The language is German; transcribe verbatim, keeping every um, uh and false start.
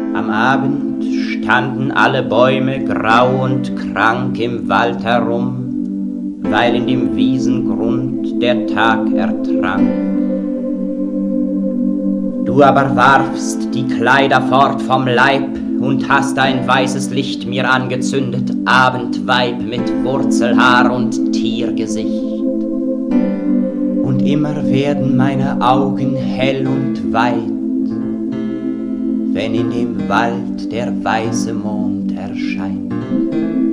Am Abend standen alle Bäume grau und krank im Wald herum, weil in dem Wiesengrund der Tag ertrank. Du aber warfst die Kleider fort vom Leib und hast ein weißes Licht mir angezündet, Abendweib mit Wurzelhaar und Tiergesicht. Und immer werden meine Augen hell und weit, wenn in dem Wald der weiße Mond erscheint.